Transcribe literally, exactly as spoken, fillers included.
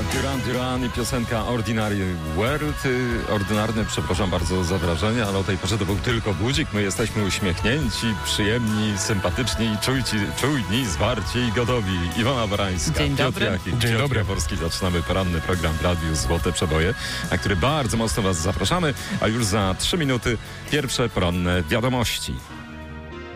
Duran Duran i piosenka Ordinary World. Ordynarny, przepraszam bardzo za wrażenie, ale o tej porze to był tylko budzik. My jesteśmy uśmiechnięci, przyjemni, sympatyczni, czujci, czujni, zwarci i gotowi. Iwona Barańska, Dzień Piotr dobry. Jachik, Dzień Piotr dobry. Jaworski. Zaczynamy poranny program w Radiu Złote Przeboje, na który bardzo mocno Was zapraszamy, a już za trzy minuty pierwsze poranne wiadomości.